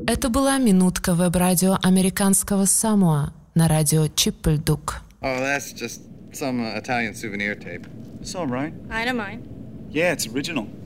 Это была минутка веб-радио американского Самоа на радио Чиппельдук. Oh, that's just some Italian souvenir tape. It's all right. I don't mind. Yeah, it's original.